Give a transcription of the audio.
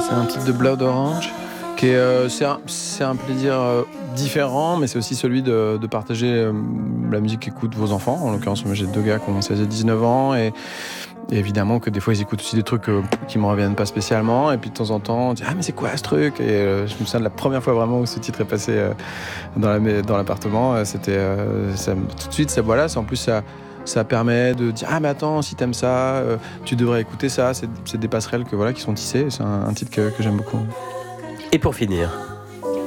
C'est un titre de Blood Orange qui est, c'est un plaisir différent, mais c'est aussi celui de partager la musique qu'écoutent vos enfants. En l'occurrence, moi j'ai 2 gars qui ont 16 et 19 ans et évidemment que des fois ils écoutent aussi des trucs qui me reviennent pas spécialement, et puis de temps en temps on dit ah mais c'est quoi ce truc, et je me souviens de la première fois vraiment où ce titre est passé dans l'appartement, c'était tout de suite ça, voilà, en plus ça permet de dire ah mais attends, si t'aimes ça tu devrais écouter ça, c'est des passerelles qui sont tissées, c'est un titre que j'aime beaucoup. Et pour finir,